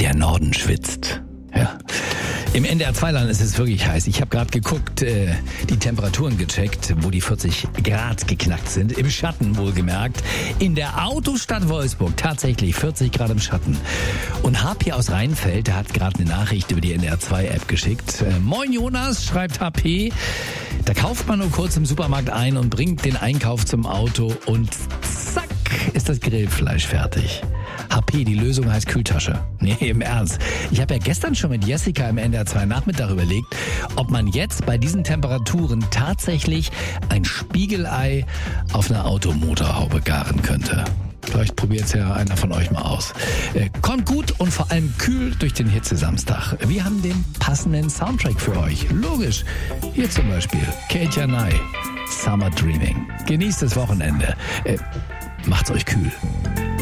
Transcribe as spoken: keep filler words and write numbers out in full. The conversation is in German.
Der Norden schwitzt. Ja. Im N D R zwei Land ist es wirklich heiß. Ich habe gerade geguckt, äh, die Temperaturen gecheckt, wo die vierzig Grad geknackt sind. Im Schatten wohlgemerkt. In der Autostadt Wolfsburg tatsächlich vierzig Grad im Schatten. Und H P aus Rheinfeld, der hat gerade eine Nachricht über die N D R zwei App geschickt. Äh, Moin Jonas, schreibt H P. Da kauft man nur kurz im Supermarkt ein und bringt den Einkauf zum Auto und zack ist das Grillfleisch fertig. H P, die Lösung heißt Kühltasche. Nee, im Ernst. Ich habe ja gestern schon mit Jessica im N D R zwei Nachmittag überlegt, ob man jetzt bei diesen Temperaturen tatsächlich ein Spiegelei auf einer Automotorhaube garen könnte. Vielleicht probiert es ja einer von euch mal aus. Äh, kommt gut und vor allem kühl durch den Hitzesamstag. Wir haben den passenden Soundtrack für euch. Logisch. Hier zum Beispiel Kate Janai, Summer Dreaming. Genießt das Wochenende. Äh, macht's euch kühl.